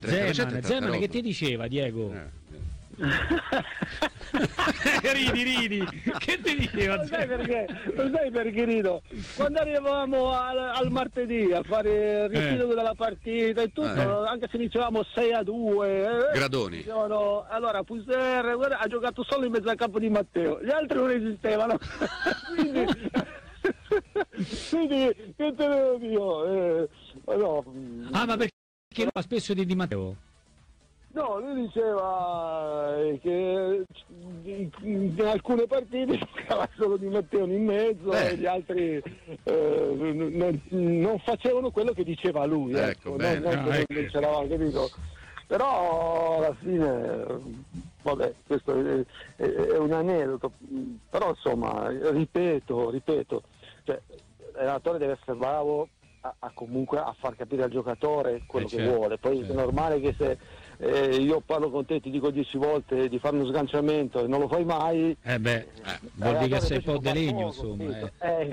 Zeman che ti diceva, Diego? Ridi, che ti diceva? Lo sai perché rido? Quando arrivavamo al martedì a fare il ritiro della partita e tutto, anche se dicevamo 6-2, Gradoni dicevano, allora Fuser ha giocato solo in mezzo al campo di Matteo, gli altri non esistevano. quindi che te devo dire? No. Ma perché non fa spesso di Matteo? No, lui diceva che in alcune partite giocava solo Di Matteo in mezzo e gli altri non facevano quello che diceva lui. Ecco, non c'eravamo, capito? Però alla fine, vabbè, questo è un aneddoto, però insomma, ripeto, cioè, l'allenatore deve essere bravo comunque a far capire al giocatore quello che vuole. Poi è normale che se io parlo con te, ti dico 10 volte di fare uno sganciamento e non lo fai mai, vuol dire che sei un po' de legno, insomma.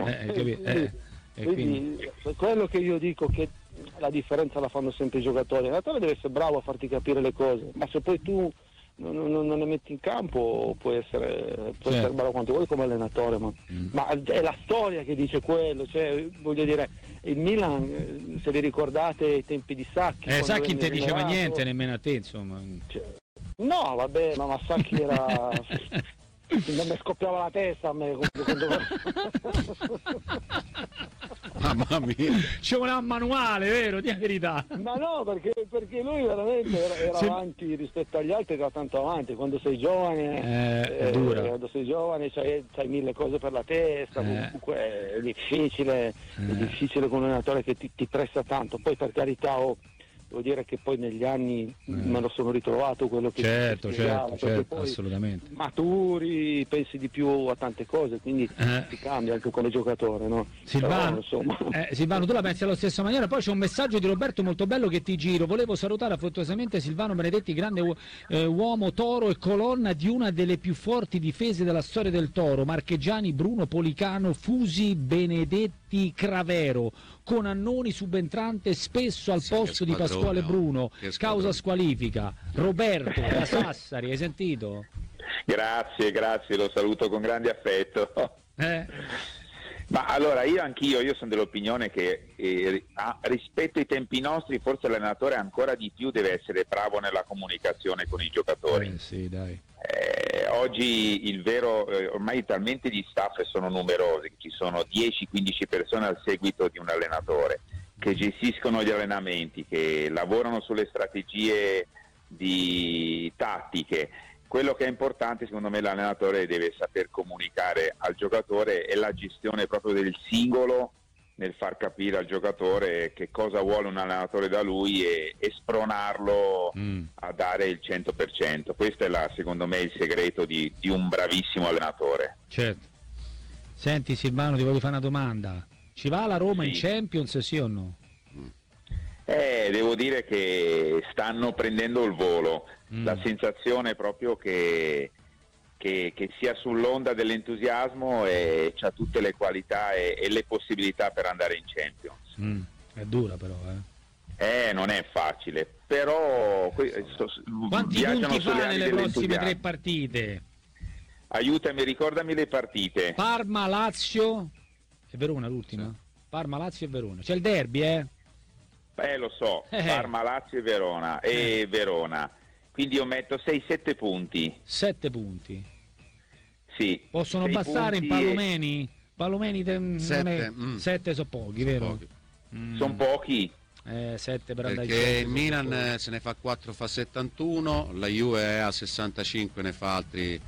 Quindi quello che io dico, che la differenza la fanno sempre i giocatori. L'allenatore deve essere bravo a farti capire le cose, ma se poi tu non le metti in campo puoi essere bravo quanto vuoi come allenatore, ma è la storia che dice quello, cioè voglio dire, il Milan, se vi ricordate i tempi di Sacchi, Sacchi non ti diceva niente nemmeno a te, insomma. No, vabbè, ma Sacchi era non mi scoppiava la testa a me mamma mia, ci voleva un manuale, vero? Di verità. Ma no, perché lui veramente era avanti rispetto agli altri, era tanto avanti. Quando sei giovane è dura. Quando sei giovane c'hai mille cose per la testa, comunque è difficile con un allenatore che ti pressa tanto. Poi per carità devo dire che poi negli anni me lo sono ritrovato quello che certo, poi assolutamente maturi, pensi di più a tante cose, quindi si cambia anche come giocatore, no? Silvano, però, Silvano, tu la pensi alla stessa maniera? Poi c'è un messaggio di Roberto molto bello che ti giro. Volevo salutare affettuosamente Silvano Benedetti, grande uomo toro e colonna di una delle più forti difese della storia del Toro, marchegiani Bruno Policano, Fusi, Benedetti, Cravero, con Annoni subentrante spesso al posto di Pasquale Bruno, causa squalifica. Roberto da Sassari, hai sentito? Grazie, lo saluto con grande affetto. Ma allora io sono dell'opinione che rispetto ai tempi nostri forse l'allenatore ancora di più deve essere bravo nella comunicazione con i giocatori. Sì, dai. Oggi il vero, ormai talmente gli staff sono numerosi, ci sono 10-15 persone al seguito di un allenatore che gestiscono gli allenamenti, che lavorano sulle strategie di tattiche. Quello che è importante secondo me l'allenatore deve saper comunicare al giocatore e la gestione proprio del singolo nel far capire al giocatore che cosa vuole un allenatore da lui e spronarlo a dare il 100%. Questo è secondo me il segreto di un bravissimo allenatore. Certo. Senti Silvano, ti voglio fare una domanda. Ci va la Roma in Champions, sì o no? Devo dire che stanno prendendo il volo. La sensazione è proprio che sia sull'onda dell'entusiasmo e c'ha tutte le qualità e le possibilità per andare in Champions. È dura però, non è facile, però quanti punti fa nelle prossime 3 partite? Aiutami, ricordami le partite. Parma, Lazio e Verona l'ultima. Parma, Lazio e Verona. C'è il derby, lo so, Parma, Lazio e Verona e Verona. Quindi io metto 6-7 punti. 7 punti. Sì. Possono bastare in Palomeni? Palomeni 7 sono pochi, vero? Sono pochi. 7 per andare. Perché il Milan se ne fa 4, fa 71, la Juve è a 65, ne fa altri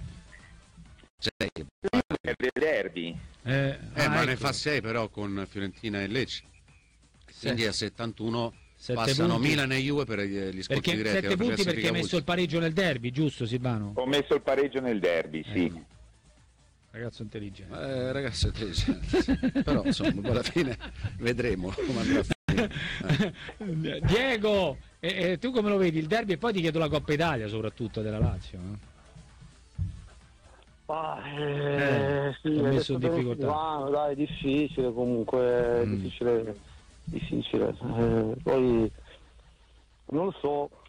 6. È del derby. Ma ne fa 6 però con Fiorentina e Lecce. Quindi a 71 passano punti. Milan e Juve per gli scontri diretti. 7 punti perché hai messo il pareggio nel derby, giusto Silvano? Ho messo il pareggio nel derby, sì. Ragazzo intelligente. Ragazzo intelligente. Però insomma alla fine vedremo come andrà a finire. Diego, tu come lo vedi il derby? E poi ti chiedo la Coppa Italia soprattutto della Lazio. Sì, ho messo in difficoltà. Dai, è difficile comunque, difficile. Poi non lo so,